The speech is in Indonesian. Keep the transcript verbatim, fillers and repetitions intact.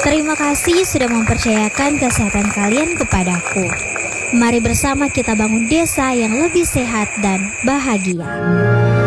Terima kasih sudah mempercayakan kesehatan kalian kepadaku. Mari bersama kita bangun desa yang lebih sehat dan bahagia.